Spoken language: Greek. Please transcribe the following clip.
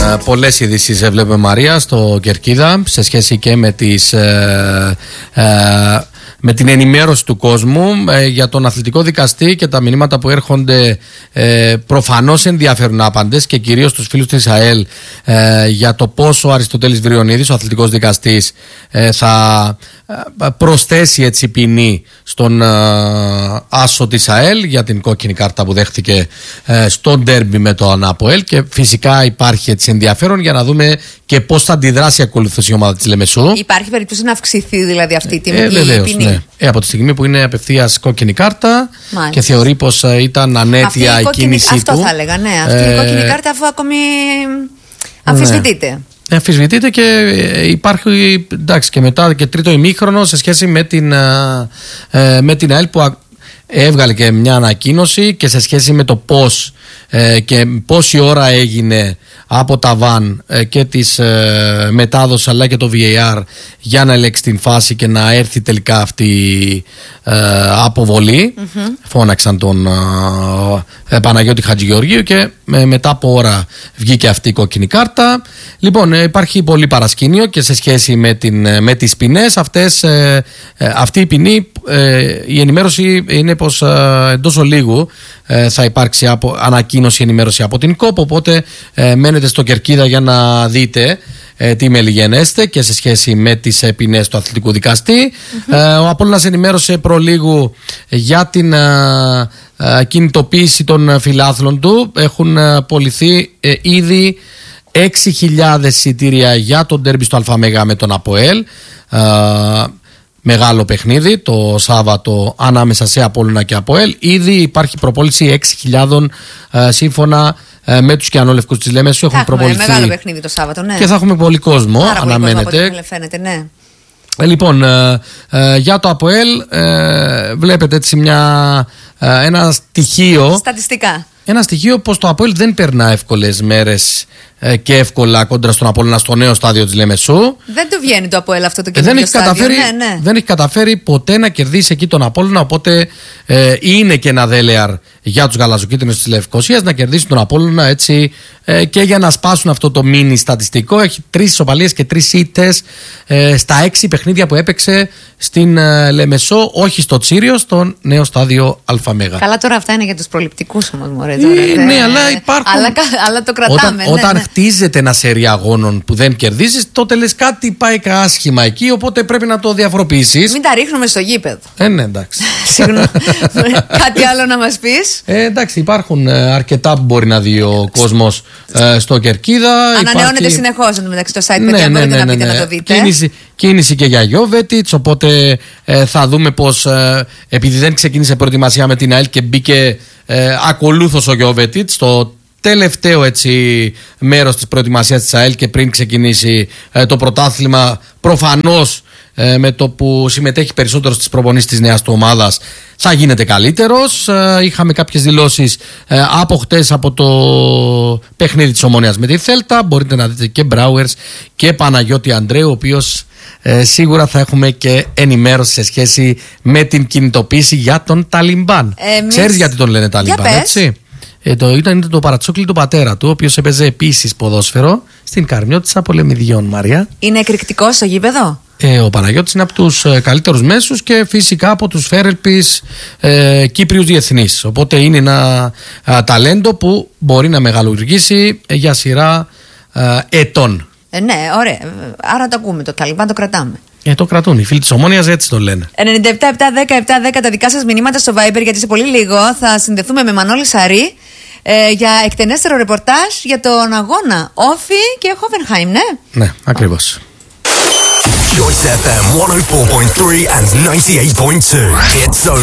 Πολλές ειδήσεις βλέπουμε, Μαρία, στο Κερκίδα σε σχέση και με τις με την ενημέρωση του κόσμου για τον αθλητικό δικαστή και τα μηνύματα που έρχονται προφανώς ενδιαφέρουν άπαντες και κυρίως τους φίλους της ΑΕΛ για το πόσο ο Αριστοτέλης Βριονίδης, ο αθλητικός δικαστής, θα προσθέσει έτσι ποινή στον άσο της ΑΕΛ για την κόκκινη κάρτα που δέχτηκε στο ντέρμπι με το ΑΠΟΕΛ, και φυσικά υπάρχει έτσι ενδιαφέρον για να δούμε και πώς θα αντιδράσει ακολουθώς η ομάδα της Λεμεσού. Υπάρχει περίπτωση να αυξηθεί δηλαδή αυτή η ποινή? Ναι. Από τη στιγμή που είναι απευθείας κόκκινη κάρτα. Μάλιστα. Και θεωρεί πως ήταν ανέτεια η κίνησή του. Αυτό θα έλεγα, ναι. Αυτή η κόκκινη κάρτα αφού ακόμη αμφισβητείται. Ναι. Αμφισβητείται και υπάρχει, εντάξει, και μετά και τρίτο ημίχρονο σε σχέση με την ΑΕΛ που έβγαλε και μια ανακοίνωση και σε σχέση με το πώς και πόση ώρα έγινε από τα βαν και της μετάδοσης αλλά και το VAR για να ελέγξει την φάση και να έρθει τελικά αυτή η αποβολή. Φώναξαν τον Παναγιώτη Χατζηγεωργίου και μετά από ώρα βγήκε αυτή η κόκκινη κάρτα. Λοιπόν, υπάρχει πολύ παρασκήνιο και σε σχέση με τις ποινές αυτές. Αυτή η ποινή, η ενημέρωση είναι πως εντός ολίγου θα υπάρξει ανακοίνωση, ενημέρωση από την ΚΟΠ, οπότε μένετε στο Κερκίδα για να δείτε τι μελιγενέστε και σε σχέση με τις ποινές του αθλητικού δικαστή. Ο Απόλλωνας ενημέρωσε προλίγου για την κινητοποίηση των φιλάθλων του. Έχουν πωληθεί ήδη 6.000 εισιτήρια για τον ντέρμπι στο ΑΜΕΓΑ με τον ΑΠΟΕΛ. Μεγάλο παιχνίδι το Σάββατο ανάμεσα σε Απόλλωνα και ΑΠΟΕΛ. Ήδη υπάρχει προπόληση 6.000 σύμφωνα με τους κιανόλευκους της Λέμεσου. Έχουν προποληθεί. Μεγάλο παιχνίδι το Σάββατο, ναι. Και θα έχουμε πολύ κόσμο. Άρα αναμένεται. Πολύ κόσμο, φαίνεται, ναι. Λοιπόν, για το ΑΠΟΕΛ βλέπετε έτσι ένα στοιχείο. Στατιστικά. Ένα στοιχείο πως το ΑΠΟΕΛ δεν περνά εύκολες μέρες και εύκολα κόντρα στον Απόλλωνα στο νέο στάδιο της Λεμεσού. Δεν του βγαίνει το ΑΠΟΕΛ αυτό το καινούργιο στάδιο. Ναι. Δεν έχει καταφέρει ποτέ να κερδίσει εκεί τον Απόλλωνα, οπότε είναι και ένα δέλεαρ για τους γαλαζοκίτρινους της Λευκωσίας να κερδίσουν τον Απόλλωνα έτσι, και για να σπάσουν αυτό το μίνι στατιστικό. Έχει 3 ισοπαλίες και 3 ήττες στα 6 παιχνίδια που έπαιξε στην Λεμεσό, όχι στο Τσίριο, στο νέο στάδιο ΑΜΕΓΑ. Καλά, τώρα αυτά είναι για τους προληπτικούς όμως, μωρέ. Ναι, αλλά υπάρχουν. Αλλά το κρατάμε. Όταν χτίζεται ένα σερί αγώνων που δεν κερδίζεις, τότε λες κάτι πάει άσχημα εκεί, οπότε πρέπει να το διαφοροποιήσεις. Μην τα ρίχνουμε στο γήπεδο. Ναι, εντάξει. Συγγνώμη. Κάτι άλλο να μας πεις? Εντάξει, υπάρχουν αρκετά που μπορεί να δει ο κόσμος στο Κερκίδα. Ανανεώνεται συνεχώς μεταξύ το site, παιδιά, μπορείτε να πείτε να το δείτε. Κίνηση και για Γιόβετιτς, οπότε θα δούμε πως επειδή δεν ξεκίνησε προετοιμασία με την ΑΕΛ και μπήκε ακολούθως ο Γιόβετιτς στο τελευταίο έτσι μέρος της προετοιμασίας της ΑΕΛ και πριν ξεκινήσει το πρωτάθλημα, προφανώς με το που συμμετέχει περισσότερο στις προπονήσεις της νέας του ομάδας θα γίνεται καλύτερος. Είχαμε κάποιες δηλώσεις από χτες από το παιχνίδι της Ομόνοιας με τη Θέλτα. Μπορείτε να δείτε και Μπράουερς και Παναγιώτη Ανδρέου, ο οποίος σίγουρα θα έχουμε και ενημέρωση σε σχέση με την κινητοποίηση για τον Ταλιμπάν. Ξέρεις γιατί τον λένε Ταλιμπάν, έτσι? Ήταν το παρατσόκλι του πατέρα του, ο οποίος έπαιζε επίσης ποδόσφαιρο στην Καρμιώτισσα Πολεμιδιών, Μαρία. Είναι εκρηκτικός στο γήπεδο? Ο Παναγιώτης είναι από τους καλύτερους μέσους και φυσικά από τους φέρελπις Κύπριους διεθνείς. Οπότε είναι ένα ταλέντο που μπορεί να μεγαλουργήσει για σειρά ετών. Ναι, ωραία. Άρα το ακούμε, το Ταλιμπάν το κρατάμε. Το κρατούν. Οι φίλοι της Ομόνοιας έτσι το λένε. 97-7-10-7-10 τα δικά σας μηνύματα στο Viber, γιατί σε πολύ λίγο θα συνδεθούμε με Μανώλη Σαρή για εκτενέστερο ρεπορτάζ για τον αγώνα Όφι και Χόφενχάιμ, ναι. Ναι, ακριβώς. Choice FM 104.3 and 98.2. It's